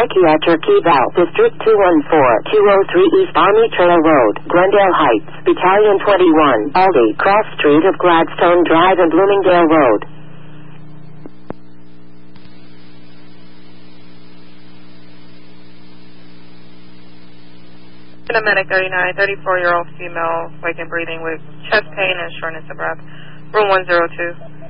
Psychiatric Eval, District 214-203 East Army Trail Road, Glendale Heights, Battalion 21, Aldi, Cross Street of Gladstone Drive and Bloomingdale Road. Medic 39, 34-year-old female, awake and breathing with chest pain and shortness of breath. Room 102.